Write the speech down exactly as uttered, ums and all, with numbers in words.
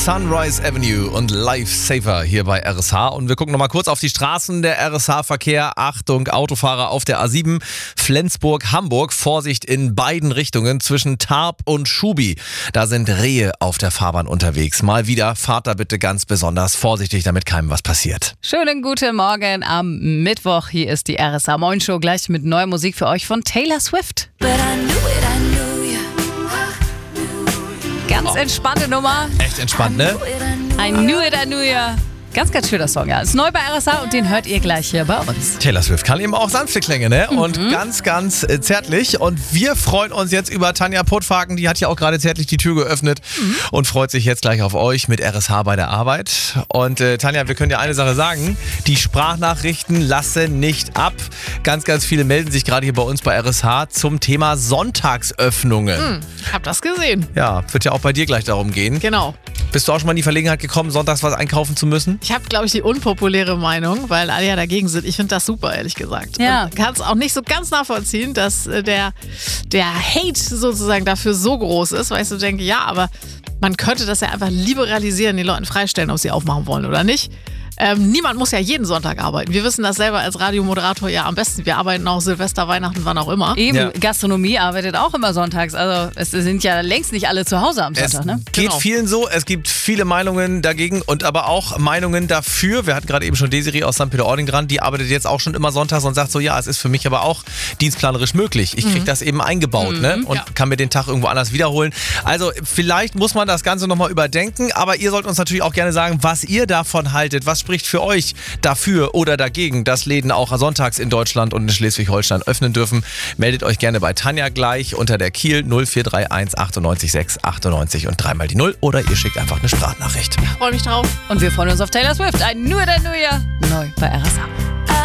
Sunrise Avenue und Lifesaver hier bei R S H. Und wir gucken nochmal kurz auf die Straßen. Der R S H-Verkehr. Achtung, Autofahrer auf der A sieben. Flensburg-Hamburg. Vorsicht in beiden Richtungen zwischen Tarp und Schubi. Da sind Rehe auf der Fahrbahn unterwegs. Mal wieder, fahrt da bitte ganz besonders vorsichtig, damit keinem was passiert. Schönen guten Morgen am Mittwoch. Hier ist die R S H Morning Show, gleich mit neuer Musik für euch von Taylor Swift. Ganz entspannte Nummer. Echt entspannt, ne? I knew it, I knew ya. Ganz, ganz schöner Song, ja. Ist neu bei R S H und den hört ihr gleich hier bei uns. Taylor Swift kann eben auch sanfte Klänge, ne? Mhm. Und ganz, ganz äh, zärtlich. Und wir freuen uns jetzt über Tanja Puttfaken. Die hat ja auch gerade zärtlich die Tür geöffnet mhm. und freut sich jetzt gleich auf euch mit R S H bei der Arbeit. Und äh, Tanja, wir können dir eine Sache sagen. Die Sprachnachrichten lassen nicht ab. Ganz, ganz viele melden sich gerade hier bei uns bei R S H zum Thema Sonntagsöffnungen. Mhm. Hab das gesehen. Ja, wird ja auch bei dir gleich darum gehen. Genau. Bist du auch schon mal in die Verlegenheit gekommen, sonntags was einkaufen zu müssen? Ich habe, glaube ich, die unpopuläre Meinung, weil alle ja dagegen sind. Ich finde das super, ehrlich gesagt. Ja. Und kann es auch nicht so ganz nachvollziehen, dass äh, der, der Hate sozusagen dafür so groß ist, weil ich so denke, ja, aber man könnte das ja einfach liberalisieren, den Leuten freistellen, ob sie aufmachen wollen oder nicht. Ähm, niemand muss ja jeden Sonntag arbeiten. Wir wissen das selber als Radiomoderator ja am besten. Wir arbeiten auch Silvester, Weihnachten, wann auch immer. Eben, Ja. Gastronomie arbeitet auch immer sonntags. Also es sind ja längst nicht alle zu Hause am Es Sonntag, ne? geht Genau. vielen so. Es gibt viele Meinungen dagegen und aber auch Meinungen dafür. Wir hatten gerade eben schon Desiree aus Sankt Peter-Ording dran. Die arbeitet jetzt auch schon immer sonntags und sagt so, ja, es ist für mich aber auch dienstplanerisch möglich. Ich kriege das eben eingebaut, ne? Und ja. kann mir den Tag irgendwo anders wiederholen. Also vielleicht muss man das Ganze nochmal überdenken. Aber ihr sollt uns natürlich auch gerne sagen, was ihr davon haltet. Was spricht für euch dafür oder dagegen, dass Läden auch sonntags in Deutschland und in Schleswig-Holstein öffnen dürfen? Meldet euch gerne bei Tanja gleich unter der Kiel null vier drei eins achtundneunzig sechs achtundneunzig und dreimal die Null oder ihr schickt einfach eine Sprachnachricht. Freue mich drauf. Und wir freuen uns auf Taylor Swift. I knew it, I knew ya. Neu bei R S H.